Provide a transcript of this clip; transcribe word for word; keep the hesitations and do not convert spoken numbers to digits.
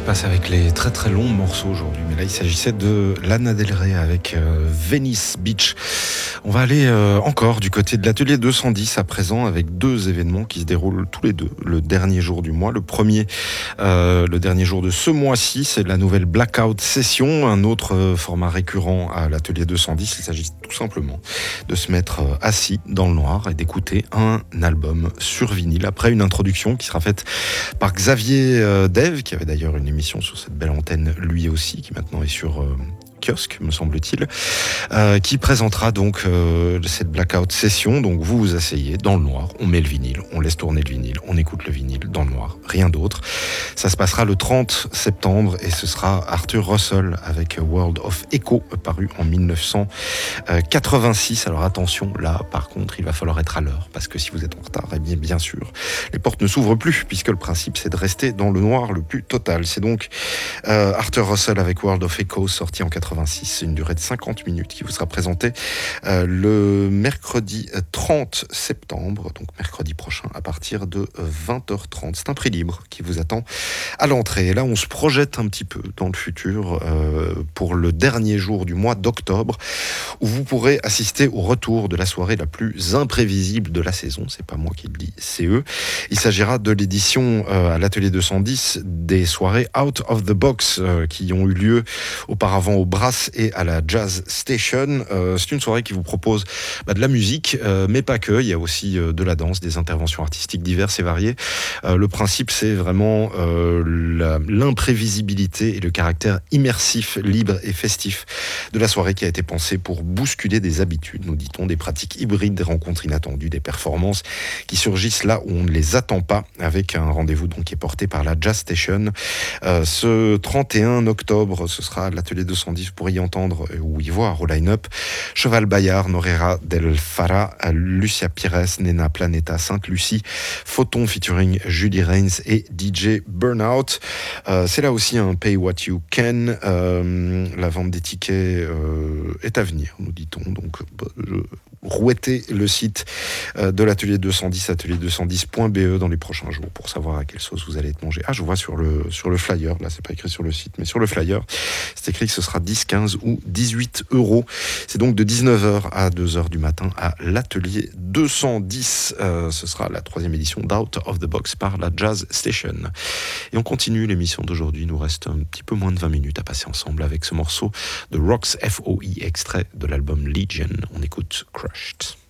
passe avec les très très longs morceaux aujourd'hui, mais là il s'agissait de Lana Del Rey avec euh, Venice Beach. On va aller euh, encore du côté de l'atelier deux cent dix à présent avec deux événements qui se déroulent tous les deux le dernier jour du mois. Le premier, euh, le dernier jour de ce mois-ci, c'est la nouvelle Blackout Session, un autre euh, format récurrent à l'atelier deux cent dix. Il s'agit tout simplement de se mettre euh, assis dans le noir et d'écouter un album sur vinyle après une introduction qui sera faite par Xavier euh, Dev, qui avait d'ailleurs une émission sur cette belle antenne lui aussi, qui maintenant est sur euh, kiosque, me semble-t-il, euh, qui présentera donc euh, cette Blackout Session. Donc vous vous asseyez dans le noir, on met le vinyle, on laisse tourner le vinyle, on écoute le vinyle dans le noir, rien d'autre. Ça se passera le trente septembre et ce sera Arthur Russell avec World of Echo, paru en dix-neuf cent quatre-vingt-six. Alors attention, là par contre, il va falloir être à l'heure, parce que si vous êtes en retard, eh bien, bien sûr, les portes ne s'ouvrent plus, puisque le principe c'est de rester dans le noir le plus total. C'est donc euh, Arthur Russell avec World of Echo, sorti en quatre-vingt-six. C'est une durée de cinquante minutes qui vous sera présentée euh, le mercredi trente septembre, donc mercredi prochain à partir de vingt heures trente. C'est un prix libre qui vous attend à l'entrée. Et là, on se projette un petit peu dans le futur euh, pour le dernier jour du mois d'octobre, où vous pourrez assister au retour de la soirée la plus imprévisible de la saison. C'est pas moi qui le dis, c'est eux. Il s'agira de l'édition euh, à l'atelier deux cent dix des soirées Out of the Box euh, qui ont eu lieu auparavant au Brass et à la Jazz Station. Euh, c'est une soirée qui vous propose bah, de la musique, euh, mais pas que. Il y a aussi euh, de la danse, des interventions artistiques diverses et variées. Euh, le principe, c'est vraiment euh, la, l'imprévisibilité et le caractère immersif, libre et festif de la soirée qui a été pensée pour bousculer des habitudes, nous dit-on, des pratiques hybrides, des rencontres inattendues, des performances qui surgissent là où on ne les attend pas, avec un rendez-vous donc qui est porté par la Jazz Station. Euh, ce trente et un octobre, ce sera l'atelier deux cent dix. Vous pourrez y entendre ou y voir au line-up Cheval Bayard, Norera del Fara, Lucia Pires, Nena Planeta, Sainte-Lucie, Photon featuring Julie Rains et D J Burnout. Euh, c'est là aussi un Pay What You Can. Euh, la vente des tickets euh, est à venir, nous dit-on. Donc, bah, je... rouettez le site de l'atelier deux cent dix, atelier deux cent dix point b e dans les prochains jours pour savoir à quelle sauce vous allez être mangé. Ah, je vois sur le, sur le flyer, là c'est pas écrit sur le site, mais sur le flyer, c'est écrit que ce sera dix, quinze ou dix-huit euros. C'est donc de dix-neuf heures à deux heures du matin à l'atelier deux cent dix. Euh, ce sera la troisième édition d'Out of the Box par la Jazz Station. Et on continue l'émission d'aujourd'hui. Il nous reste un petit peu moins de vingt minutes à passer ensemble avec ce morceau de Rocks F O I, extrait de l'album Legion. On écoute Crushed.